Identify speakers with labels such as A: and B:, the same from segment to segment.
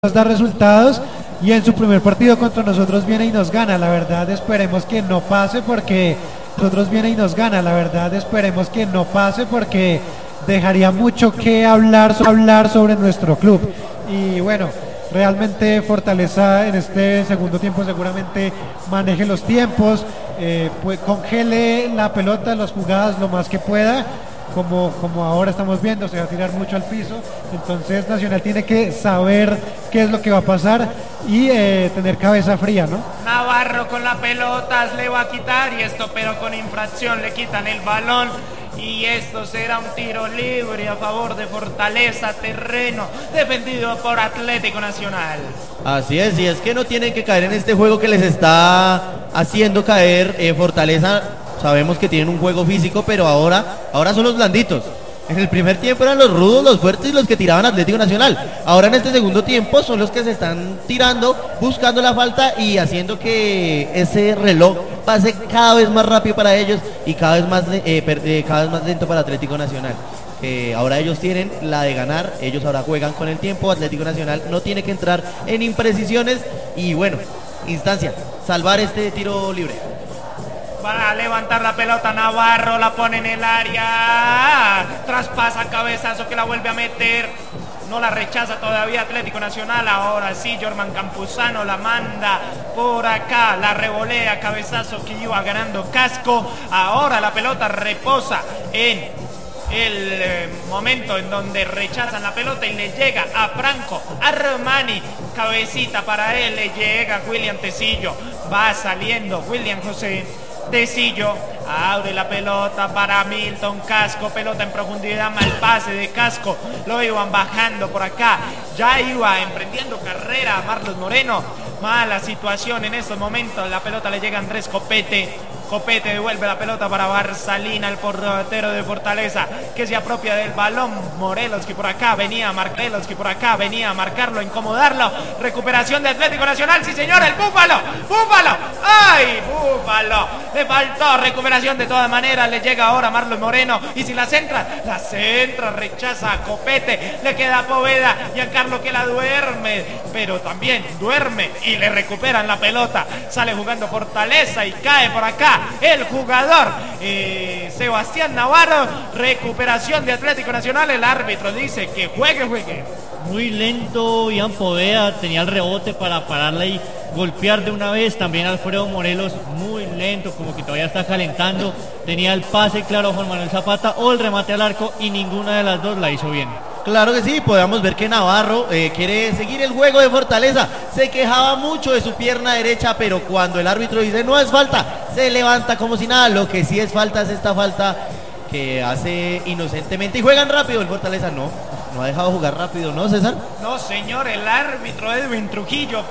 A: nos da resultados y en su primer partido contra nosotros viene y nos gana. La verdad esperemos que no pase porque nosotros viene y nos gana. La verdad esperemos que no pase porque dejaría mucho que hablar sobre nuestro club. Y bueno, realmente Fortaleza en este segundo tiempo seguramente maneje los tiempos, pues congele la pelota, las jugadas lo más que pueda. Como ahora estamos viendo, se va a tirar mucho al piso, entonces Nacional tiene que saber qué es lo que va a pasar y tener cabeza fría, ¿no?
B: Navarro con la pelota le va a quitar y esto, pero con infracción le quitan el balón y esto será un tiro libre a favor de Fortaleza, terreno defendido por Atlético Nacional.
C: Así es, y es que no tienen que caer en este juego que les está haciendo caer Fortaleza. Sabemos que tienen un juego físico, pero ahora son los blanditos. En el primer tiempo eran los rudos, los fuertes y los que tiraban Atlético Nacional. Ahora en este segundo tiempo son los que se están tirando, buscando la falta y haciendo que ese reloj pase cada vez más rápido para ellos y cada vez más lento para Atlético Nacional. Ahora ellos tienen la de ganar, ellos ahora juegan con el tiempo. Atlético Nacional no tiene que entrar en imprecisiones y bueno, instancia, salvar este tiro libre.
B: Va a levantar la pelota Navarro, la pone en el área, traspasa cabezazo que la vuelve a meter, no la rechaza todavía Atlético Nacional, ahora sí Jorman Campuzano la manda por acá, la revolea, cabezazo que iba ganando Casco, ahora la pelota reposa en el momento en donde rechazan la pelota y le llega a Franco Armani, cabecita para él, le llega William Tecillo, va saliendo William José Tecillo, abre la pelota para Milton Casco, pelota en profundidad, mal pase de Casco, lo iban bajando por acá, ya iba emprendiendo carrera Marlos Moreno, mala situación en estos momentos, la pelota le llega a Andrés Copete devuelve la pelota para Barsalina, el portero de Fortaleza, que se apropia del balón. Morelos que por acá venía a marcarlo, incomodarlo. Recuperación de Atlético Nacional, sí señor, el Búfalo. ¡Ay, Búfalo! Le faltó recuperación de todas maneras, le llega ahora Marlon Moreno y si la centra, rechaza a Copete, le queda a Poveda y a Carlos que la duerme, pero también duerme y le recuperan la pelota. Sale jugando Fortaleza y cae por acá el jugador Sebastián Navarro. Recuperación de Atlético Nacional, el árbitro dice que juegue.
D: Muy lento Ian Poveda, tenía el rebote para pararle y golpear de una vez. También Alfredo Morelos muy lento, como que todavía está calentando. Tenía el pase claro Juan Manuel Zapata o el remate al arco y ninguna de las dos la hizo bien.
C: Claro que sí, podemos ver que Navarro quiere seguir el juego de Fortaleza. Se quejaba mucho de su pierna derecha, pero cuando el árbitro dice no es falta, se levanta como si nada. Lo que sí es falta es esta falta que hace inocentemente y juegan rápido. El Fortaleza no ha dejado jugar rápido, ¿no, César?
B: No, señor, el árbitro Edwin Trujillo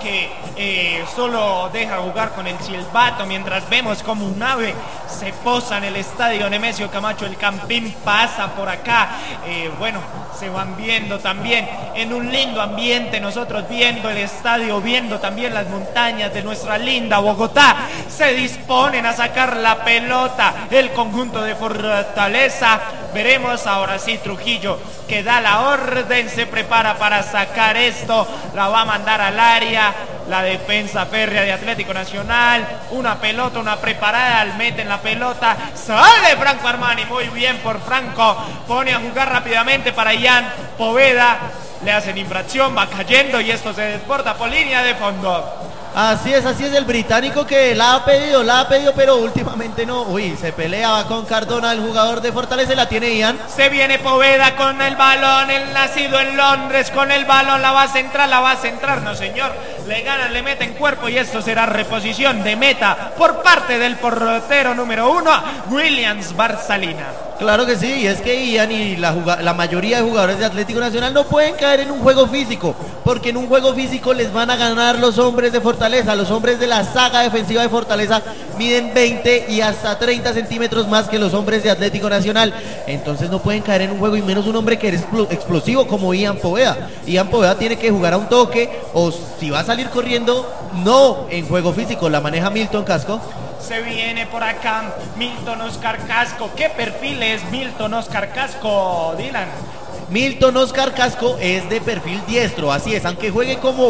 B: que solo deja jugar con el silbato mientras vemos como un ave se posa en el estadio Nemesio Camacho. El Campín pasa por acá. Bueno, se van viendo también en un lindo ambiente, nosotros viendo el estadio, viendo también las montañas de nuestra linda Bogotá. Se disponen a sacar la pelota el conjunto de Fortaleza. Veremos ahora sí Trujillo que da la orden, se prepara para sacar esto, la va a mandar al área, la defensa férrea de Atlético Nacional, una preparada, mete en la pelota, sale Franco Armani, muy bien por Franco, pone a jugar rápidamente para Ian Poveda, le hacen infracción, va cayendo y esto se desborda por línea de fondo.
C: Así es el británico que la ha pedido, pero últimamente no. Uy, se peleaba con Cardona, el jugador de Fortaleza, y la tiene Ian.
B: Se viene Poveda con el balón, el nacido en Londres con el balón, la va a centrar, no señor, le ganan, le meten cuerpo y esto será reposición de meta por parte del portero número 1, Williams Barsalina.
C: Claro que sí, y es que Ian y la mayoría de jugadores de Atlético Nacional no pueden caer en un juego físico, porque en un juego físico les van a ganar los hombres de Fortaleza. Los hombres de la saga defensiva de Fortaleza miden 20 y hasta 30 centímetros más que los hombres de Atlético Nacional. Entonces no pueden caer en un juego, y menos un hombre que es explosivo como Ian Poveda. Ian Poveda tiene que jugar a un toque, o si va a salir corriendo, no en juego físico. La maneja Milton Casco.
B: Se viene por acá Milton Oscar Casco. ¿Qué perfil es Milton Oscar Casco, Dylan?
C: Milton Oscar Casco es de perfil diestro, así es, aunque juegue como